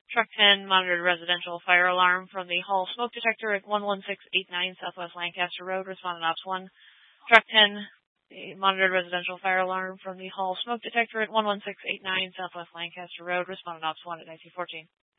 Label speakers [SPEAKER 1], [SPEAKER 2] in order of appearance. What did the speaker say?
[SPEAKER 1] Truck 10 monitored residential fire alarm from the hall smoke detector at 11689 Southwest Lancaster Road. Responded Ops 1. Truck 10 monitored residential fire alarm from the hall smoke detector at 11689 Southwest Lancaster Road. Responded Ops 1 at 1914.